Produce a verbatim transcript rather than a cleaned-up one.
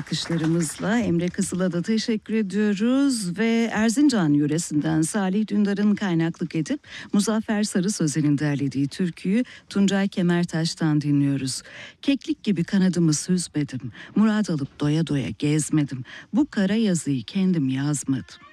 alkışlarımızla Emre Kızıl'a da teşekkür ediyoruz ve Erzincan yöresinden Salih Dündar'ın kaynaklık edip Muzaffer Sarı Sözen'in derlediği türküyü Tuncay Kemertaş'tan dinliyoruz. Keklik gibi kanadımı süzmedim, murad alıp doya doya gezmedim, bu kara yazıyı kendim yazmadım.